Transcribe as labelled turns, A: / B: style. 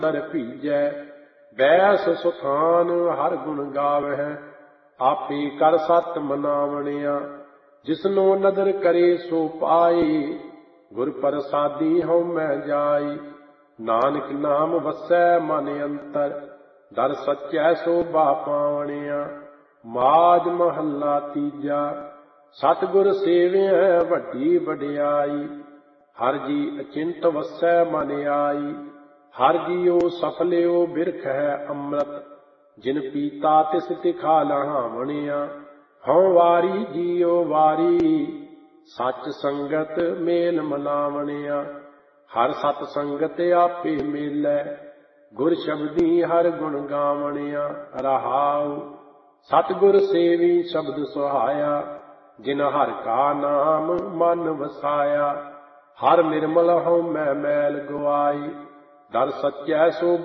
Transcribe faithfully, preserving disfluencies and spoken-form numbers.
A: ਨਰ ਭੀਜੈ। ਬੈਸ ਸੁਥਾਨ ਹਰ ਗੁਣ ਗਾਵਹਿ, ਆਪੇ ਕਰ ਸਤ ਮਨਾਵਣਿਆ। ਜਿਸਨੋ ਨਦਰ ਕਰੇ ਸੋ ਪਾਈ, ਗੁਰ ਪ੍ਰਸਾਦੀ ਹਉ ਮੈਂ ਜਾਈ। ਨਾਨਕ ਨਾਮ ਵਸੈ ਮਨ ਅੰਤਰ, ਦਰ ਸਚੈ ਸੋਭਾ ਪਾਵਣਿਆ। ਮਾਝ ਮਹੱਲਾ ਤੀਜਾ। ਸਤਿਗੁਰ ਸੇਵਿਐ ਵੱਡੀ ਵਡਿਆਈ, ਹਰ ਜੀ ਅਚਿੰਤ ਵਸੈ ਮਨ ਆਈ। ਹਰ ਜੀਉ ਸਫਲਿਓ ਬਿਰਖ ਹੈ ਅੰਮ੍ਰਿਤ, ਜਿਨ ਪੀਤਾ ਤਿਸ ਤਿਖਾ ਲਹਾਵਣਿਆ। ਹਉ ਵਾਰੀ ਜੀਉ ਵਾਰੀ, ਸੱਚ ਸੰਗਤ ਮੇਲ ਮਨਾਵਣਿਆ। ਹਰ ਸਤ ਸੰਗਤ ਆਪੇ ਮੇਲੈ, ਗੁਰ ਸ਼ਬਦੀ ਹਰ ਗੁਣ ਗਾਵਣਿਆ। ਰਹਾਉ ਸਤਿਗੁਰ ਸੇਵੀ ਸ਼ਬਦ ਸੁਹਾਇਆ, ਜਿਨ ਹਰਿ ਕਾ ਨਾਮ ਮਨ ਵਸਾਇਆ। ਹਰ ਨਿਰਮਲ ਹਉ ਮੈਂ ਮੈਲ ਗਵਾਈ, ਦਰ ਸਚੈ ਸੋ